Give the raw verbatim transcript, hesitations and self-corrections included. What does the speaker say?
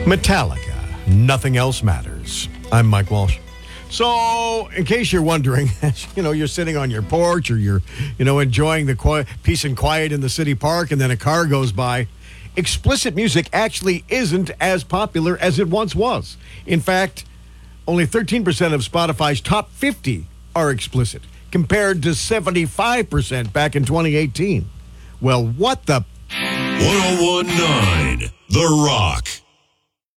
Metallica, Nothing Else Matters. I'm Mike Walsh. So, in case you're wondering, you know, you're sitting on your porch or you're, you know, enjoying the quiet, peace and quiet in the city park and then a car goes by, explicit music actually isn't as popular as it once was. In fact, only thirteen percent of Spotify's top fifty are explicit, compared to seventy-five percent back in twenty eighteen. Well, what the... ten nineteen The Rock.